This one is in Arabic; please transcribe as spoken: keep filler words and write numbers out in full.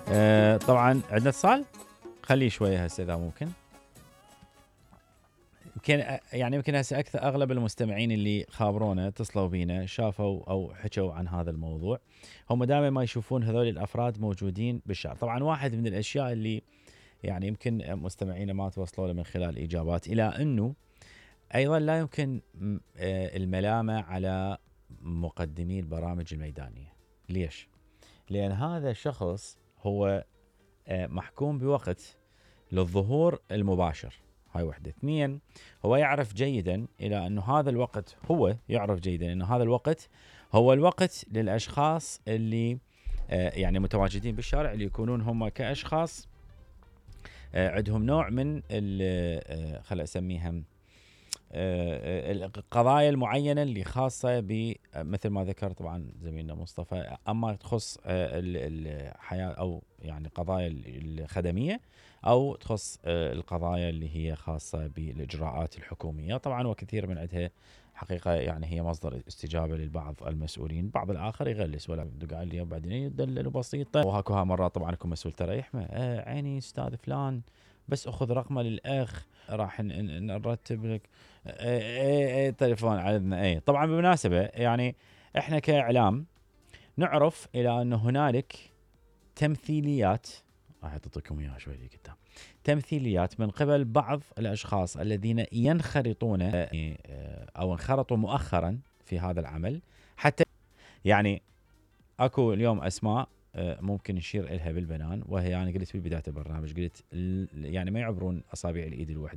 آه طبعا عندنا اتصال، خليه شويه هسه اذا ممكن. يمكن يعني يمكن هسه اكثر اغلب المستمعين اللي خابرونا اتصلوا بينا شافوا او حكوا عن هذا الموضوع، هم دائما ما يشوفون هذول الافراد موجودين بالشارع. طبعا واحد من الاشياء اللي يعني يمكن مستمعينا ما توصلوا له من خلال الاجابات، الى انه ايضا لا يمكن الملامه على مقدمي البرامج الميدانيه. ليش؟ لان هذا الشخص هو محكوم بوقت للظهور المباشر، هاي وحده. اثنين، هو يعرف جيدا الى انه هذا الوقت، هو يعرف جيدا انه هذا الوقت هو الوقت للاشخاص اللي يعني متواجدين بالشارع، اللي يكونون هم كاشخاص عندهم نوع من خل اسميها القضايا المعينه اللي خاصه بمثل ما ذكر طبعا زميلنا مصطفى، اما تخص الحياه او يعني قضايا الخدميه، او تخص القضايا اللي هي خاصه بالاجراءات الحكوميه. طبعا وكثير من عندها حقيقه يعني هي مصدر استجابه للبعض المسؤولين، بعض الاخر يغلس ولا بده قال لي وبعدين يدلل بسيطه. وهاكو ها مرات طبعا يكون مسؤول ترى يحمى آه عيني استاذ فلان بس اخذ رقمه للاخ راح نرتب لك اي اي تليفون عندنا. اي طبعا بالمناسبه يعني احنا كاعلام نعرف الى انه هنالك تمثيليات، راح اعطيكم اياها شوي قدام، تمثيليات من قبل بعض الاشخاص الذين ينخرطون او انخرطوا مؤخرا في هذا العمل. حتى يعني اكو اليوم اسماء ممكن نشير لها بالبنان، وهي يعني قلت في بدايه البرنامج قلت يعني ما يعبرون اصابع الايد الواحده.